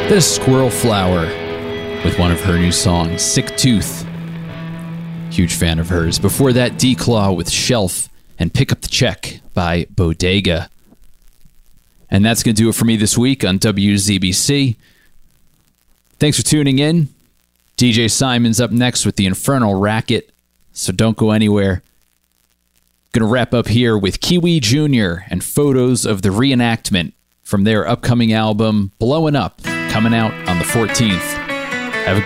This Squirrel Flower with one of her new songs, Sick Tooth. Huge fan of hers. Before that, D-Claw with Shelf and Pick Up the Check by Bodega. And that's going to do it for me this week on WZBC. Thanks for tuning in. DJ Simon's up next with the Infernal Racket, so don't go anywhere. Going to wrap up here with Kiwi Jr. and photos of the reenactment from their upcoming album, Blowin' Up, coming out on the 14th.